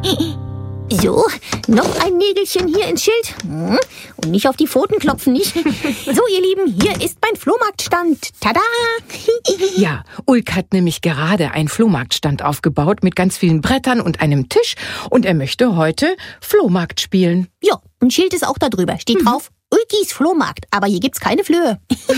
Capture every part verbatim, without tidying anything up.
So, noch ein Nägelchen hier ins Schild. Und nicht auf die Pfoten klopfen, nicht? So, ihr Lieben, hier ist mein Flohmarktstand. Tada! Ja, Ulk hat nämlich gerade einen Flohmarktstand aufgebaut mit ganz vielen Brettern und einem Tisch. Und er möchte heute Flohmarkt spielen. Ja, ein Schild ist auch da drüber. Steht mhm. drauf, Ulkis Flohmarkt. Aber hier gibt's keine Flöhe.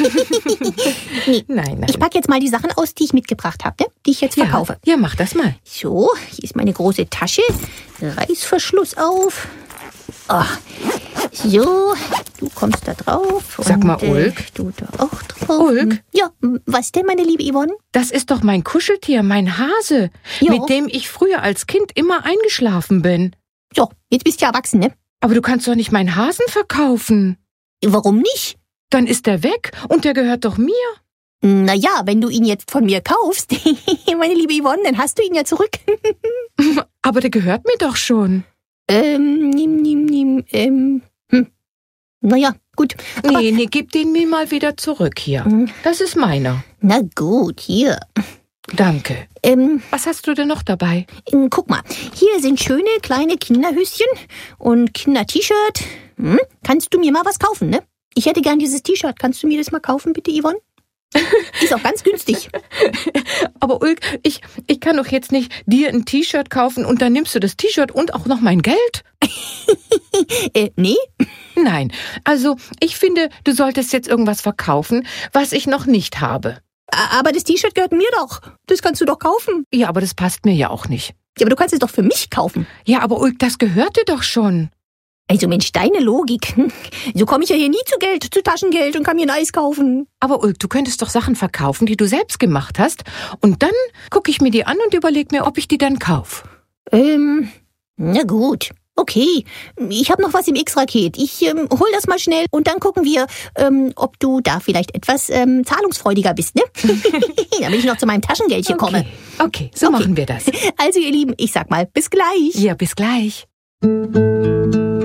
Nee. Nein, nein. Ich packe jetzt mal die Sachen aus, die ich mitgebracht habe, ne? Die ich jetzt verkaufe. Ja, ja, mach das mal. So, hier ist meine große Tasche. Reißverschluss auf. Oh. So, du kommst da drauf. Sag mal, und, Ulk. Äh, du da auch drauf. Ulk? Ja, was denn, meine liebe Yvonne? Das ist doch mein Kuscheltier, mein Hase, ja. mit dem ich früher als Kind immer eingeschlafen bin. So, jetzt bist du ja erwachsen, ne? Aber du kannst doch nicht meinen Hasen verkaufen. Warum nicht? Dann ist er weg und der gehört doch mir. Naja, wenn du ihn jetzt von mir kaufst, meine liebe Yvonne, dann hast du ihn ja zurück. Aber der gehört mir doch schon. Ähm, nimm, nimm, nimm, ähm, hm. Naja, gut. Aber nee, nee, gib den mir mal wieder zurück hier. Hm. Das ist meiner. Na gut, hier. Danke. Ähm, Was hast du denn noch dabei? Ähm, guck mal, hier sind schöne kleine Kinderhöschen und Kinder-T-Shirt. Hm? Kannst du mir mal was kaufen, ne? Ich hätte gern dieses T-Shirt. Kannst du mir das mal kaufen, bitte, Yvonne? Ist auch ganz günstig. Aber Ulk, ich, ich kann doch jetzt nicht dir ein T-Shirt kaufen und dann nimmst du das T-Shirt und auch noch mein Geld? äh, nee? Nein, also ich finde, du solltest jetzt irgendwas verkaufen, was ich noch nicht habe. Aber das T-Shirt gehört mir doch. Das kannst du doch kaufen. Ja, aber das passt mir ja auch nicht. Ja, aber du kannst es doch für mich kaufen. Ja, aber Ulk, das gehört dir doch schon. Also Mensch, deine Logik. So komme ich ja hier nie zu Geld, zu Taschengeld und kann mir ein Eis kaufen. Aber Ulk, du könntest doch Sachen verkaufen, die du selbst gemacht hast. Und dann gucke ich mir die an und überlege mir, ob ich die dann kaufe. Ähm, na gut. Okay, ich habe noch was im X-Raket. Ich ähm, hol das mal schnell und dann gucken wir, ähm, ob du da vielleicht etwas ähm, zahlungsfreudiger bist, ne? Damit ich noch zu meinem Taschengeld hier okay. komme. Okay, so okay. machen wir das. Also ihr Lieben, ich sag mal, bis gleich. Ja, bis gleich.